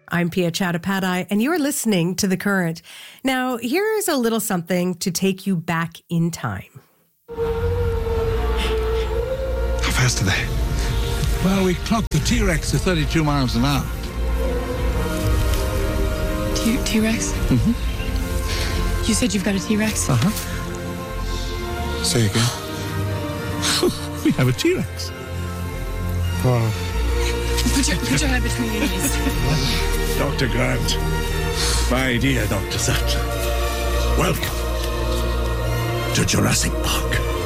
I'm Pia Chattopadhyay, and you're listening to The Current. Now, here's a little something to take you back in time. How fast are they? Well, we clocked the T-Rex to 32 miles an hour. T-Rex? Mm-hmm. You said you've got a T-Rex? Uh-huh. Say again. We have a T-Rex. Wow. Put your head between your knees. Dr. Grant. My dear Dr. Sattler. Welcome to Jurassic Park.